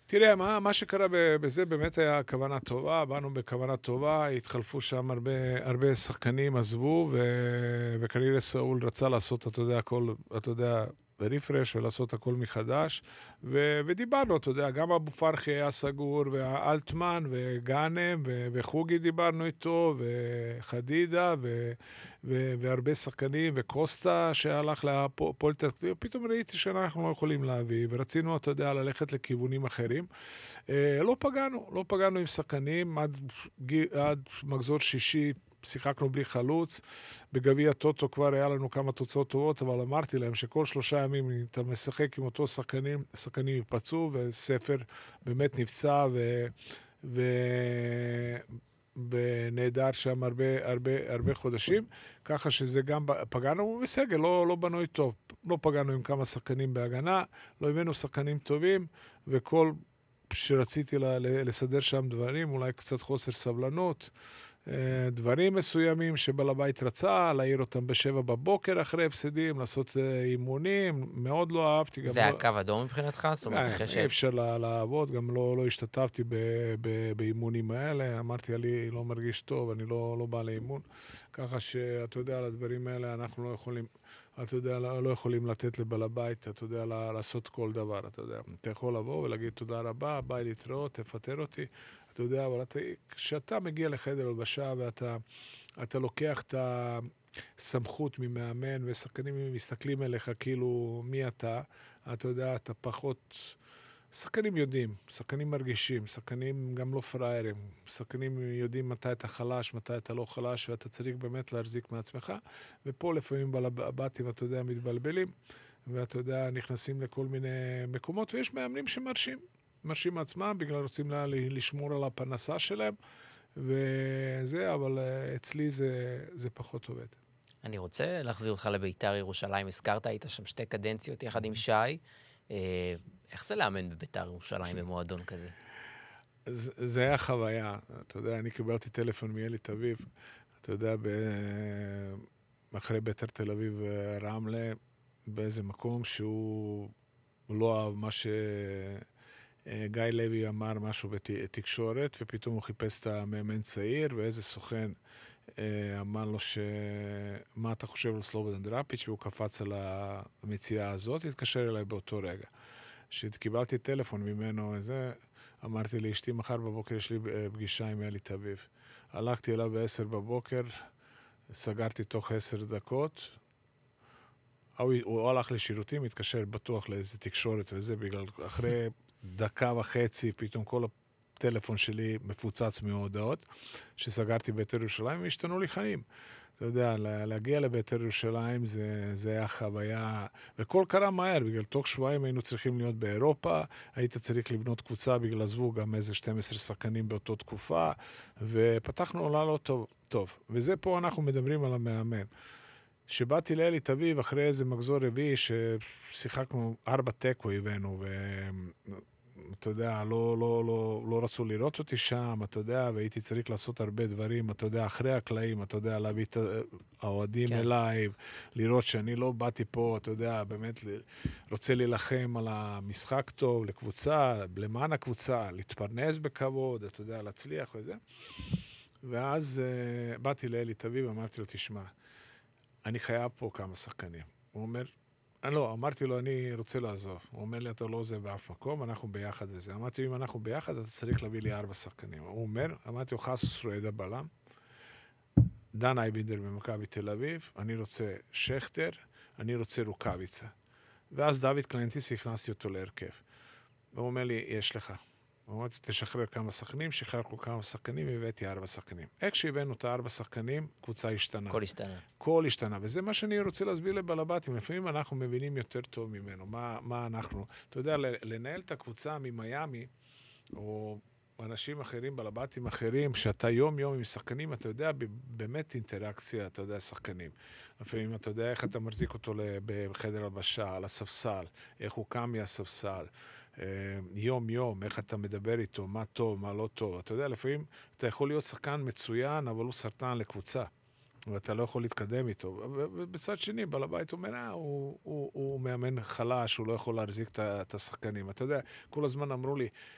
תראה, מה שקרה בזה באמת היה כוונה טובה, באנו בכוונה טובה, התחלפו שם הרבה שחקנים, עזבו, וכנראה סאול רצה לעשות, אתה יודע, הכל, אתה יודע, רפרש ולעשות הכל מחדש, ודיברנו, אתה יודע, גם אבו פרחי היה סגור, ואלטמן, וגאנם, וחוגי דיברנו איתו, וחדידה, והרבה שחקנים, וקוסטה שהלך לפועל תל אביב, פתאום ראיתי שאנחנו לא יכולים להביא, ורצינו, אתה יודע, ללכת לכיוונים אחרים. לא פגענו עם שחקנים, עד מחזור שישי שיחקנו בלי חלוץ. בגביע טוטו כבר היה לנו כמה תוצאות טובות, אבל אמרתי להם שכל 3 ימים אתה משחק עם אותו שחקנים ייפצעו, וספר באמת נפצע ו... ונהדר שם הרבה חודשים, ככה שזה גם פגענו בסגל, לא בנוי טוב. לא פגענו עם כמה שחקנים בהגנה, לא הבאנו שחקנים טובים, וכל שרציתי לסדר שם דברים, אולי קצת חוסר סבלנות, דברים מסוימים שבעל הבית רצה, להעיר אותם ב7 בבוקר אחרי הפסדים, לעשות אימונים, מאוד לא אהבתי. זה היה קו אדום מבחינתך? זאת אומרת, אחרי אי אפשר לעבוד, גם לא השתתפתי באימונים האלה, אמרתי, אני לא מרגיש טוב, אני לא בא לאימון, ככה שאתה יודע, על הדברים האלה אנחנו לא יכולים, אתה יודע, לא יכולים לתת לבעל הבית, אתה יודע, לעשות כל דבר, אתה יודע, אתה יכול לבוא ולהגיד תודה רבה, ביי להתראות, תפטר אותי, אתה יודע, אבל כשאתה מגיע לחדר הלבשה ואתה לוקח את הסמכות ממאמן, ושחקנים מסתכלים אליך כאילו מי אתה יודע, אתה פחות... שחקנים יודעים, שחקנים מרגישים, שחקנים גם לא פראיירים, שחקנים יודעים מתי אתה חלש, מתי אתה לא חלש, ואתה צריך באמת להחזיק מעצמך, ופה לפעמים בלבטים, אתה יודע, מתבלבלים, ואתה יודע, נכנסים לכל מיני מקומות, ויש מאמנים מרשים מעצמם, בגלל רוצים לשמור על הפרנסה שלהם, וזה, אבל אצלי זה פחות עובד. אני רוצה להחזיר אותך לביתר ירושלים, הזכרת, היית שם 2 קדנציות יחד עם שי, איך זה לאמן בביתר ירושלים במועדון כזה? זה היה חוויה, אתה יודע, אני קיבלתי טלפון מאלי תביב, אתה יודע, אחרי ביתר תל אביב רמלה, באיזה מקום שהוא לא אהב מה שגיא לוי אמר משהו בתקשורת, ופתאום הוא חיפש את המאמן צעיר, ואיזה סוכן אמר לו מה אתה חושב על סלובודן דראפיץ', והוא קפץ על המציאה הזאת, התקשר אליי באותו רגע. כשקיבלתי טלפון ממנו, אמרתי לאשתי, מחר בבוקר יש לי פגישה עם אלי תביב. הלכתי אליו ב10 בבוקר, סגרתי תוך 10 דקות, הוא הלך לשירותים, התקשר בטוח לאיזה תקשורת וזה, בגלל אחרי 1.5 דקה, פתאום כל הטלפון שלי מפוצץ מהודעות, שסגרתי ביתר ירושלים, והשתנו לי חיים. אתה יודע, להגיע לביתר ירושלים זה היה חוויה, וכל קרה מהר, בגלל תוך שבועיים היינו צריכים להיות באירופה, היית צריך לבנות קבוצה, בגלל עזבו גם איזה 12 שחקנים באותו תקופה, ופתחנו עולה לא טוב. וזה פה אנחנו מדברים על המאמן. שבאתי לאלי תביב אחרי איזה מחזור רביעי, ששיחקנו 4 תיקו הבאנו, אתה יודע, לא רצו לראות אותי שם, אתה יודע, והייתי צריך לעשות הרבה דברים, אתה יודע, אחרי הקלעים, אתה יודע, להביא את האוהדים אליי, לראות שאני לא באתי פה, אתה יודע, באמת רוצה להילחם על המשחק טוב, לקבוצה, למען הקבוצה, להתפרנס בכבוד, אתה יודע, להצליח וזה. ואז באתי לאלי תביב, אמרתי לו, תשמע, אני חייב פה כמה שחקנים. הוא אומר, אמרתי לו, אני רוצה לעזוב. הוא אומר לי, אתה לא עוזב באף מקום, אנחנו ביחד וזה. אמרתי, אם אנחנו ביחד, אתה צריך להביא לי 4 שחקנים. הוא אומר, אמרתי לו, חסוס רועדה בלם, דן אייבינדר במכבי תל אביב, אני רוצה שכטר, אני רוצה רוקאביצה. ואז דוד קלנטיס, הכנסתי אותו להרכב. והוא אומר לי, יש לך. אמרתי, תשחרר כמה שחקנים, שחררנו כמה שחקנים, והבאתי 4 שחקנים. איך שהבאנו את 4 שחקנים, קבוצה השתנה. הכל השתנה. וזה מה שאני רוצה להסביר לבלבטים. לפעמים אנחנו מבינים יותר טוב ממנו. מה אנחנו... אתה יודע, לנהל את הקבוצה ממיימי, או אנשים אחרים, בלבטים אחרים, שאתה יום עם שחקנים, אתה יודע, באמת אינטראקציה, אתה יודע, שחקנים. לפעמים אתה יודע איך אתה מחזיק אותו בחדר הלבשה, על הספסל, איך הוא קם מהספסל. יום, איך אתה מדבר איתו, מה טוב, מה לא טוב. אתה יודע, לפעמים אתה יכול להיות שחקן מצוין, אבל הוא סרטן לקבוצה, ואתה לא יכול להתקדם איתו. ובצד שני, בעל הבית אומר, הוא מאמן חלש, הוא לא יכול להחזיק את השחקנים. אתה יודע, כל הזמן אמרו לי,